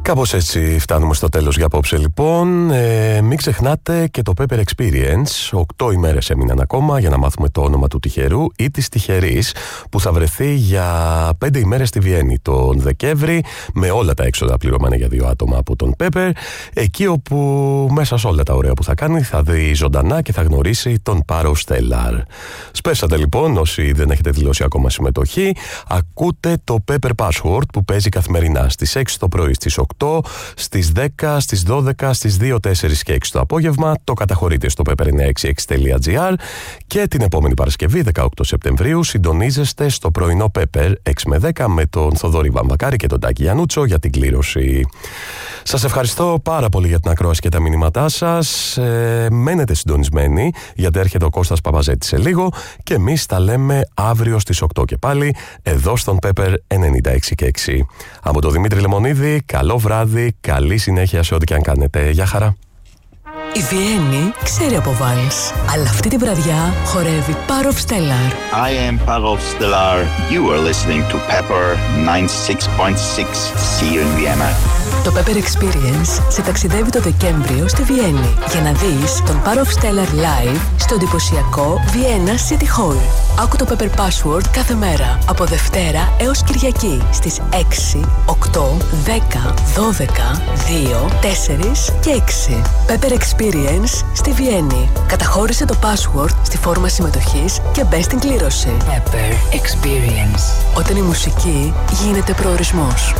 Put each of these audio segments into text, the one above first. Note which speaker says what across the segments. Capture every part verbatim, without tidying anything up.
Speaker 1: Κάπως έτσι φτάνουμε στο τέλος για απόψε λοιπόν. Ε, μην ξεχνάτε και το Pepper Experience. Οκτώ ημέρες έμειναν ακόμα για να μάθουμε το όνομα του τυχερού ή της τυχερής που θα βρεθεί για πέντε ημέρες στη Βιέννη τον Δεκέμβρη, με όλα τα έξοδα πληρωμένα για δύο άτομα από τον Pepper, εκεί όπου μέσα σε όλα τα ωραία που θα κάνει θα δει ζωντανά και θα γνωρίσει τον Πάρο Στέλλαρ. Σπέσατε λοιπόν, όσοι δεν έχετε δηλώσει ακόμα συμμετοχή, ακούτε το Pepper Password που παίζει καθημερινά στις έξι το πρωί, στις οκτώ, στις δέκα, στις δώδεκα, στις δύο, τέσσερα και έξι το απόγευμα. Το καταχωρείτε στο πέπερ εννιακόσια εξήντα έξι τελεία τζι άρ και την επόμενη Παρασκευή, δεκαοκτώ Σεπτεμβρίου, συντονίζεστε στο πρωινό Pepper έξι με δέκα με τον Θοδωρή Βαμβακάρη και τον Τάκη Γιαννούτσο για την κλήρωση. Σας ευχαριστώ πάρα πολύ για την ακρόαση και τα μηνύματά σας. Ε, μένετε συντονισμένοι, γιατί έρχεται ο Κώστας Παπαζέτης σε λίγο και εμείς τα λέμε αύριο στις οκτώ και πάλι εδώ στον Pepper ενενήντα έξι και έξι. Από τον Δημήτρη Λεμονίδη, καλό βράδυ, καλή συνέχεια σε ό,τι και αν κάνετε. Γεια χαρά.
Speaker 2: Η Βιέννη ξέρει από βάλς, αλλά αυτή τη βραδιά χορεύει Πάροφ Στέλλαρ.
Speaker 3: I am Parov Stellar. You are listening to Pepper ninety-six point six. See you in Vienna.
Speaker 2: Το Pepper Experience σε ταξιδεύει το Δεκέμβριο στη Βιέννη για να δεις τον Πάροφ Στέλλαρ live στο εντυπωσιακό Vienna City Hall. Άκου το Pepper Password κάθε μέρα από Δευτέρα έως Κυριακή στις έξι, οκτώ, δέκα, δώδεκα, δύο, τέσσερα και έξι. Pepper Experience στη Βιέννη. Καταχώρησε το password στη φόρμα συμμετοχής και μπες στην κλήρωση.
Speaker 4: Pepper Experience.
Speaker 2: Όταν η μουσική γίνεται προορισμός.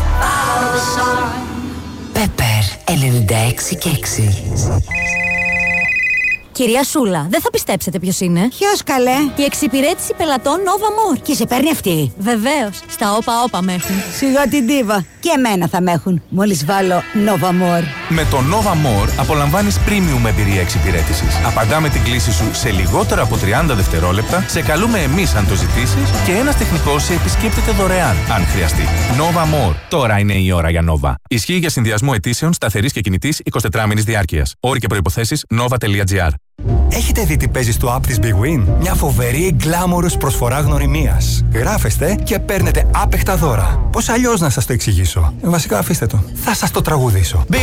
Speaker 4: Pepper ενενήντα έξι και έξι.
Speaker 5: Κυρία Σούλα, δεν θα πιστέψετε ποιος είναι.
Speaker 6: Ποιος καλέ?
Speaker 5: Η εξυπηρέτηση πελατών Nova More.
Speaker 6: Και σε παίρνει αυτή?
Speaker 5: Βεβαίως, στα όπα όπα με έχουν.
Speaker 6: Σιγά την ντίβα. Και εμένα θα με έχουν, μόλις βάλω Nova More.
Speaker 7: Με το Nova More απολαμβάνεις premium εμπειρία εξυπηρέτησης. Απαντάμε την κλήση σου σε λιγότερα από τριάντα δευτερόλεπτα, σε καλούμε εμείς αν το ζητήσεις και ένας τεχνικός σε επισκέπτεται δωρεάν αν χρειαστεί. Nova More. Τώρα είναι η ώρα για Nova. Ισχύει για συνδυασμό αιτήσεων σταθερής και κινητής εικοσιτετράωρης διάρκειας. Όροι και προϋποθέσεις nova τελεία τζι άρ.
Speaker 8: Έχετε δει τι παίζει στο app της Big Win? Μια φοβερή γκλάμορους προσφορά γνωριμίας. Γράφεστε και παίρνετε άπεχτα δώρα. Πώς αλλιώς να σας το εξηγήσω? Βασικά αφήστε το. Θα σας το τραγουδήσω.